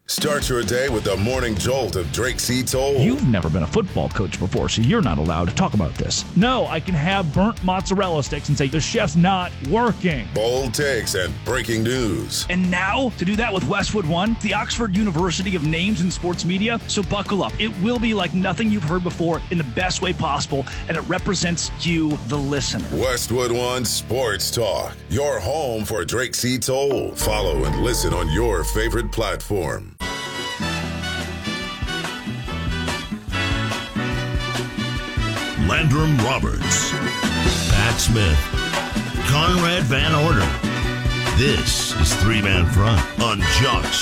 Start your day with the morning jolt of Drake C. Toll. You've never been a football coach before, so you're not allowed to talk about this. No, I can have burnt mozzarella sticks and say the chef's not working. Bold takes and breaking news. And now, to do that with Westwood One, the Oxford University of names in sports media. So buckle up. It will be like nothing you've heard before in the best way possible, and it represents you, the listener. Westwood One Sports Talk, your home for Drake C. Toll. Follow and listen on your favorite platform. Landrum Roberts, Pat Smith, Conrad Van Orden. This is Three Man Front on Jocks.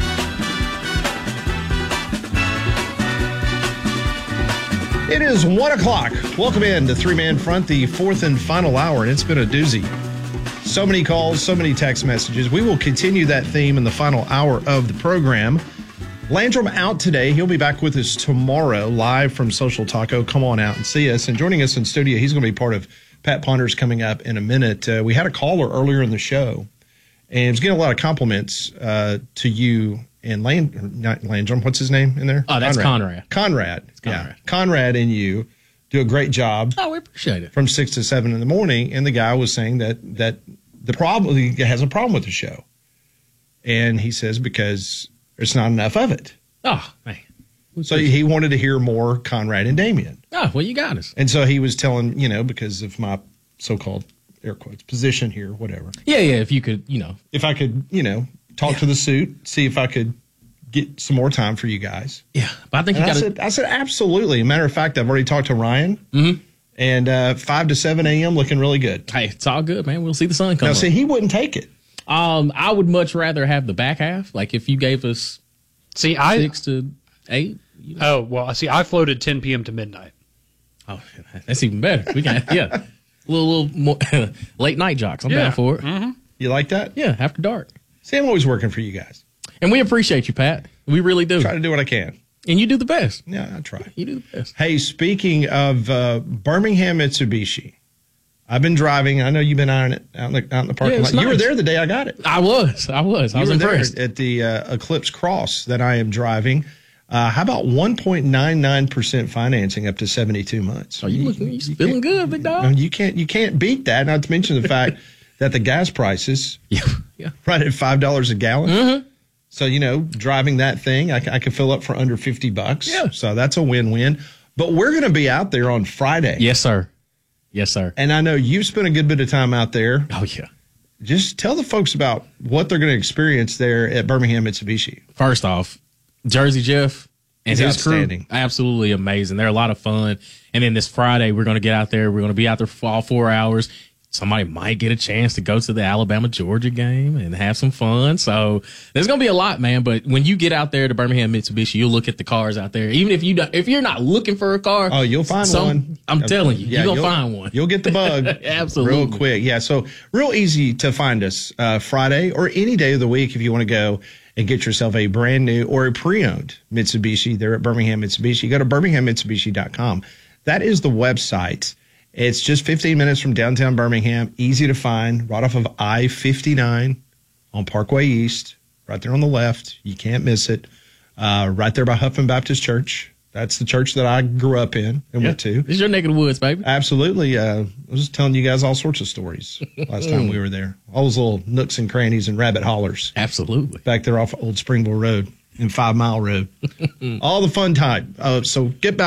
It is 1 o'clock. Welcome in to Three Man Front, the fourth and final hour, and it's been a doozy. So many calls, so many text messages. We will continue that theme in the final hour of the program. Landrum out today. He'll be back with us tomorrow, live from Social Taco. Come on out and see us. And joining us in studio, he's going to be part of Pat Ponders coming up in a minute. We had a caller earlier in the show, and he was getting a lot of compliments to you and not Landrum. What's his name in there? Oh, that's Conrad. Conrad. It's Conrad. Yeah. Conrad and you do a great job. Oh, we appreciate it. From 6 to 7 in the morning, and the guy was saying that the problem, he has a problem with the show. And he says because there's not enough of it. Oh, man. So he wanted to hear more Conrad and Damien. Oh, well, you got us. And so he was telling, because of my so-called, air quotes, position here, whatever. Yeah, if you could, If I could, talk to the suit, see if I could get some more time for you guys. Yeah, but I think I said, absolutely. Matter of fact, I've already talked to Ryan. Mm-hmm. And 5 to 7 a.m. looking really good. Hey, it's all good, man. We'll see the sun come Now, up. see, he wouldn't take it. I would much rather have the back half. Like if you gave us 6 to 8. Oh, well, see, I floated 10 p.m. to midnight. Oh, that's even better. We can, a little more late night Jocks. I'm down for it. Mm-hmm. You like that? Yeah, after dark. See, I'm always working for you guys. And we appreciate you, Pat. We really do. Try to do what I can. And you do the best. Yeah, I try. You do the best. Hey, speaking of Birmingham Mitsubishi, I've been driving. I know you've been out in the parking lot. Nice. You were there the day I got it. I was. I was impressed. There at the Eclipse Cross that I am driving. How about 1.99% financing up to 72 months? Oh, you feeling good, big dog? You can't beat that. Not to mention the fact that the gas prices right at $5 a gallon. Mm-hmm. So driving that thing, I can fill up for under $50. Yeah. So that's a win-win. But we're going to be out there on Friday. Yes, sir. Yes, sir. And I know you've spent a good bit of time out there. Oh, yeah. Just tell the folks about what they're going to experience there at Birmingham Mitsubishi. First off, Jersey Jeff and his crew, absolutely amazing. They're a lot of fun. And then this Friday, we're going to get out there. We're going to be out there for all 4 hours. Somebody might get a chance to go to the Alabama-Georgia game and have some fun. So there's going to be a lot, man. But when you get out there to Birmingham Mitsubishi, you'll look at the cars out there. Even if you're not looking for a car, oh, you'll find one. I'm telling you, you're going to find one. You'll get the bug. Absolutely. Real quick. Yeah, so real easy to find us Friday or any day of the week if you want to go and get yourself a brand new or a pre-owned Mitsubishi there at Birmingham Mitsubishi. Go to birminghammitsubishi.com. That is the website. It's just 15 minutes from downtown Birmingham, easy to find, right off of I-59 on Parkway East, right there on the left. You can't miss it. Right there by Huffman Baptist Church. That's the church that I grew up in and went to. This is your neck of the woods, baby. Absolutely. I was just telling you guys all sorts of stories last time we were there. All those little nooks and crannies and rabbit hollers. Absolutely. Back there off Old Springville Road and 5 Mile Road. All the fun time. So get back.